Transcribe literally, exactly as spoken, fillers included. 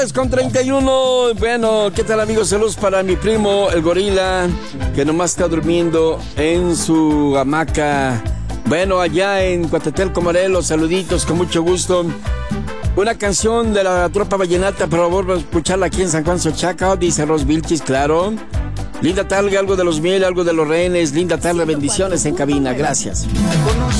Con treinta y uno, bueno, ¿qué tal amigos? Saludos para mi primo, el gorila, que nomás está durmiendo en su hamaca. Bueno, allá en Coatetelco, Morelos, saluditos, con mucho gusto. Una canción de la tropa vallenata, por favor, escucharla aquí en San Juan Xochaca, dice Ros Vilchis, claro. Linda tarde, algo de los miel, algo de los rehenes, linda tarde, bendiciones en cabina, gracias.